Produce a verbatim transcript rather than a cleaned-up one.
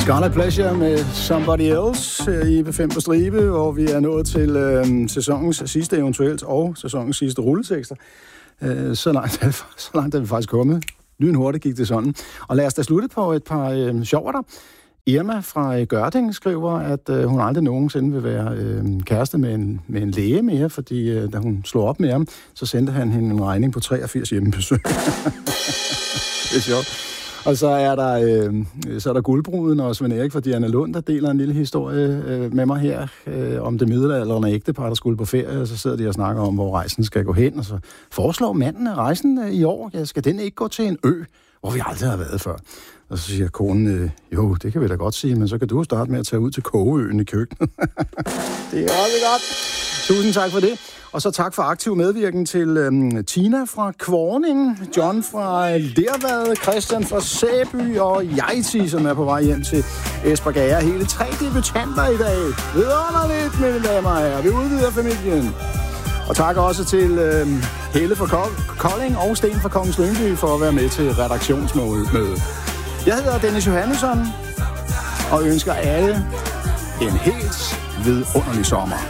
Scarlet Pleasure med Somebody Else i B fem på stribe, hvor vi er nået til øh, sæsonens sidste eventuelt og sæsonens sidste rulletekster. Øh, så, langt, så langt er vi faktisk kommet. Lynhurtigt gik det sådan. Og lad os da slutte på et par øh, sjovere. Irma fra Gørding skriver, at øh, hun aldrig nogensinde vil være øh, kæreste med en, med en læge mere, fordi øh, da hun slog op med ham, så sendte han hende en regning på treogfirs hjemmebesøg. Det er sjovt. Og så er der, øh, så er der Guldbruden og Svend Erik fra Diana Lund, der deler en lille historie øh, med mig her øh, om det middelalderende ægtepar, der skulle på ferie, og så sidder de og snakker om, hvor rejsen skal gå hen, og så foreslår manden, at rejsen øh, i år, ja, skal den ikke gå til en ø, hvor vi aldrig har været før. Og så siger konen, øh, jo, det kan vi da godt sige, men så kan du starte med at tage ud til Kogeøen i køkkenet. Det er også godt. Tusind tak for det. Og så tak for aktiv medvirken til øhm, Tina fra Kvorning, John fra Lervad, Christian fra Sæby og Jejti, som er på vej hjem til Espergærde. Hele tre debutanter i dag. Vidunderligt, mine damer og herrer. Vi udvider familien. Og tak også til øhm, Helle fra Kolding og Sten fra Kongens Lyngby for at være med til redaktionsmøde. Jeg hedder Dennis Johannesson og ønsker alle en helt vidunderlig sommer.